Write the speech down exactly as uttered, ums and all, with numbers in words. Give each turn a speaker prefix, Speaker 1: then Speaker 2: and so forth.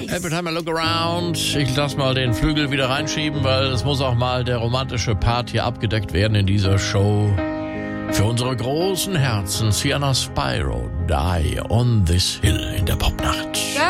Speaker 1: nice.
Speaker 2: Every time I look around. Ich lass mal den Flügel wieder reinschieben, weil es muss auch mal der romantische Part hier abgedeckt werden in dieser Show. Für unsere großen Herzen, Sienna Spyro, Die on this Hill in der Popnacht.
Speaker 1: Ja.